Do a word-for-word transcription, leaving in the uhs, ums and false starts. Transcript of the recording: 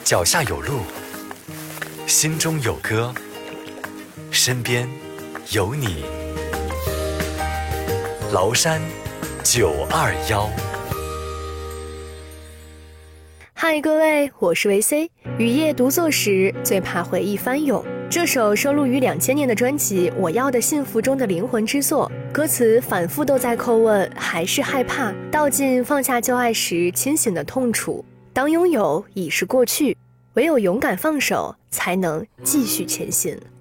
脚下有路，心中有歌，身边有你。崂山九二幺。 嗨，各位，我是维 C。雨夜独坐时，最怕回忆翻涌。这首收录于两千年的专辑《我要的幸福》中的灵魂之作，歌词反复都在叩问，还是害怕道尽放下旧爱时清醒的痛楚。当拥有已是过去，唯有勇敢放手，才能继续前行。